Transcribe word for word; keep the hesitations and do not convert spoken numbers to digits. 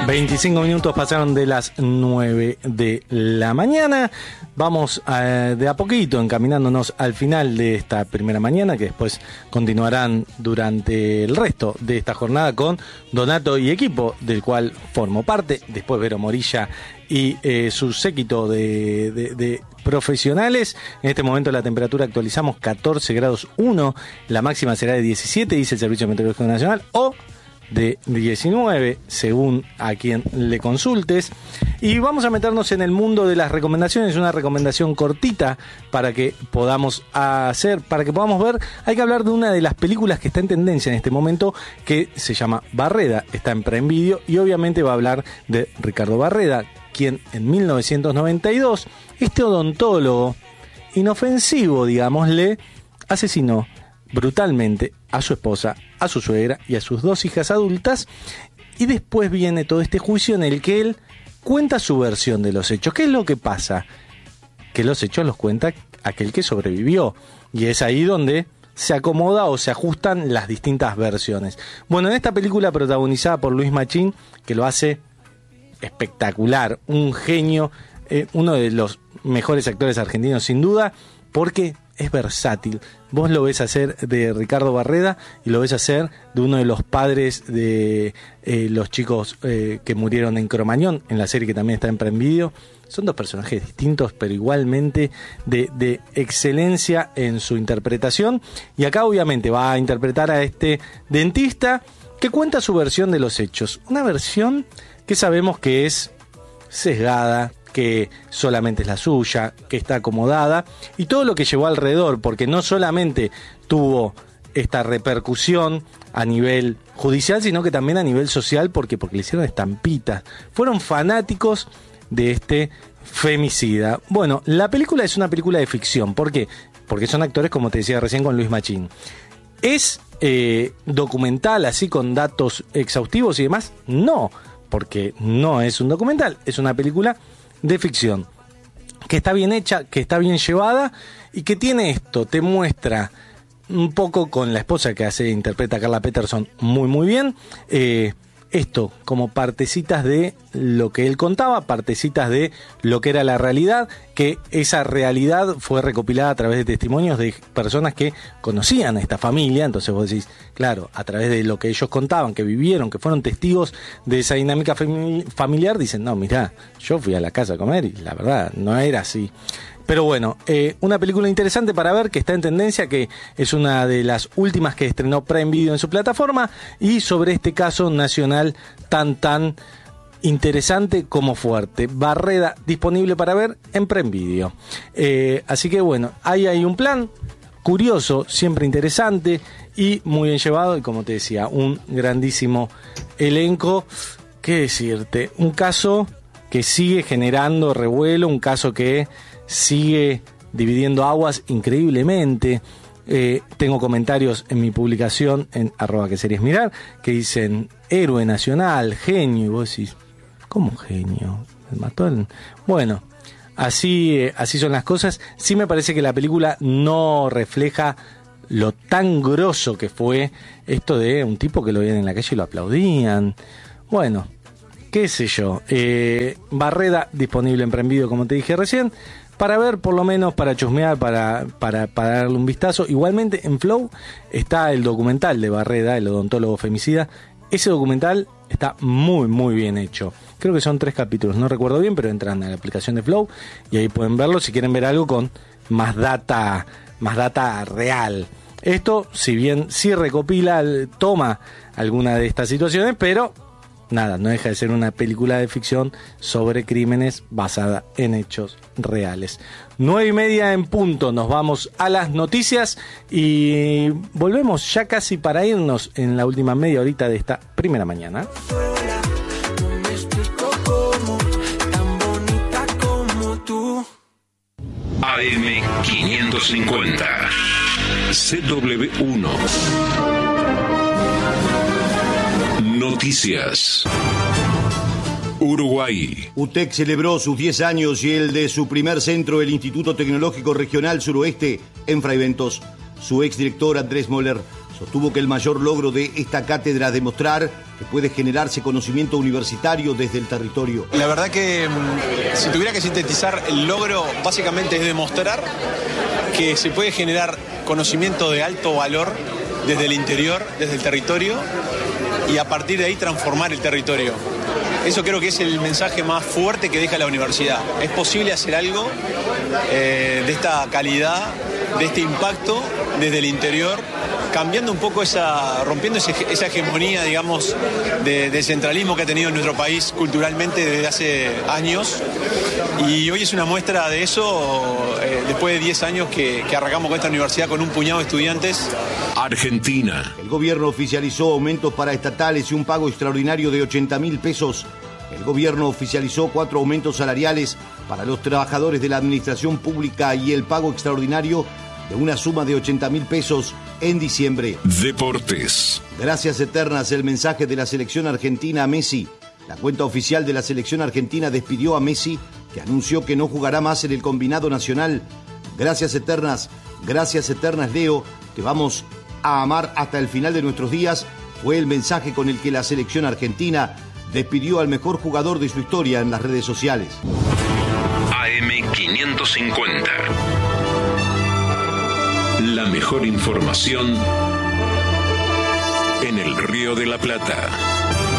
veinticinco minutos pasaron de las nueve de la mañana. Vamos a, de a poquito encaminándonos al final de esta primera mañana, que después continuarán durante el resto de esta jornada con Donato y equipo, del cual formo parte. Después Vero Morilla y eh, su séquito de, de, de profesionales. En este momento la temperatura actualizamos catorce grados uno, la máxima será de diecisiete, dice el Servicio Meteorológico Nacional, o de diecinueve, según a quien le consultes. Y vamos a meternos en el mundo de las recomendaciones, una recomendación cortita para que podamos hacer, para que podamos ver. Hay que hablar de una de las películas que está en tendencia en este momento, que se llama Barreda, está en Prime Video, y obviamente va a hablar de Ricardo Barreda, quien en mil novecientos noventa y dos, este odontólogo inofensivo, digámosle, asesinó brutalmente a su esposa, a su suegra y a sus dos hijas adultas. Y después viene todo este juicio en el que él cuenta su versión de los hechos. ¿Qué es lo que pasa? Que los hechos los cuenta aquel que sobrevivió, y es ahí donde se acomoda o se ajustan las distintas versiones. Bueno, en esta película protagonizada por Luis Machín, que lo hace espectacular, un genio, eh, uno de los mejores actores argentinos sin duda, porque es versátil. Vos lo ves hacer de Ricardo Barreda y lo ves hacer de uno de los padres de eh, los chicos eh, que murieron en Cromañón, en la serie que también está en Prime Video. Son dos personajes distintos, pero igualmente de, de excelencia en su interpretación. Y acá obviamente va a interpretar a este dentista que cuenta su versión de los hechos. Una versión que sabemos que es sesgada, que solamente es la suya, que está acomodada, y todo lo que llevó alrededor, porque no solamente tuvo esta repercusión a nivel judicial, sino que también a nivel social, porque, porque le hicieron estampitas. Fueron fanáticos de este femicida. Bueno, la película es una película de ficción. ¿Por qué? Porque son actores, como te decía recién con Luis Machín. ¿Es eh, documental, así con datos exhaustivos y demás? No, porque no es un documental, es una película de ficción, que está bien hecha, que está bien llevada, y que tiene esto, te muestra un poco con la esposa que hace, interpreta a Carla Peterson muy muy bien, eh, esto como partecitas de lo que él contaba, partecitas de lo que era la realidad, que esa realidad fue recopilada a través de testimonios de personas que conocían a esta familia. Entonces vos decís, claro, a través de lo que ellos contaban, que vivieron, que fueron testigos de esa dinámica familiar, dicen, no, mirá, yo fui a la casa a comer y la verdad no era así. Pero bueno, eh, una película interesante para ver, que está en tendencia, que es una de las últimas que estrenó Prime Video en su plataforma, y sobre este caso nacional tan tan interesante como fuerte. Barreda, disponible para ver en Prime Video. Eh, así que bueno, ahí hay un plan curioso, siempre interesante y muy bien llevado, y como te decía, un grandísimo elenco. ¿Qué decirte? Un caso que sigue generando revuelo, un caso que sigue dividiendo aguas increíblemente. Eh, tengo comentarios en mi publicación en arroba que series mirar que dicen héroe nacional, genio, y vos decís, ¿cómo genio? ¿Me mató el...? Bueno, así, eh, así son las cosas. Sí me parece que la película no refleja lo tan grosso que fue esto de un tipo que lo veían en la calle y lo aplaudían. Bueno, qué sé yo. Eh, Barreda, disponible en Prime Video, como te dije recién, para ver, por lo menos para chusmear, para, para, para darle un vistazo. Igualmente en Flow está el documental de Barreda, el odontólogo femicida. Ese documental está muy muy bien hecho. Creo que son tres capítulos, no recuerdo bien, pero entran a la aplicación de Flow y ahí pueden verlo si quieren ver algo con más data, más data real. Esto, si bien sí recopila, toma alguna de estas situaciones, pero nada, no deja de ser una película de ficción sobre crímenes basada en hechos reales. Nueve y media en punto, nos vamos a las noticias y volvemos ya casi para irnos en la última media horita de esta primera mañana. A M quinientos cincuenta C W uno Noticias. Uruguay. U T E C celebró sus diez años y el de su primer centro, el Instituto Tecnológico Regional Suroeste, en Fraiventos. Su exdirector Andrés Moller sostuvo que el mayor logro de esta cátedra es demostrar que puede generarse conocimiento universitario desde el territorio. La verdad que si tuviera que sintetizar, el logro básicamente es demostrar que se puede generar conocimiento de alto valor desde el interior, desde el territorio, y a partir de ahí transformar el territorio. Eso creo que es el mensaje más fuerte que deja la universidad. Es posible hacer algo eh, de esta calidad, de este impacto desde el interior, cambiando un poco esa, rompiendo ese, esa hegemonía, digamos, de, de centralismo que ha tenido nuestro país culturalmente desde hace años. Y hoy es una muestra de eso, eh, después de diez años que, que arrancamos con esta universidad con un puñado de estudiantes. Argentina. El gobierno oficializó aumentos para estatales y un pago extraordinario de ochenta mil pesos. El gobierno oficializó cuatro aumentos salariales para los trabajadores de la administración pública y el pago extraordinario de una suma de ochenta mil pesos en diciembre. Deportes. Gracias eternas, el mensaje de la selección argentina a Messi. La cuenta oficial de la selección argentina despidió a Messi, que anunció que no jugará más en el combinado nacional. Gracias eternas, gracias eternas, Leo, te vamos a amar hasta el final de nuestros días, fue el mensaje con el que la selección argentina despidió al mejor jugador de su historia en las redes sociales. A M quinientos cincuenta. La mejor información en el Río de la Plata.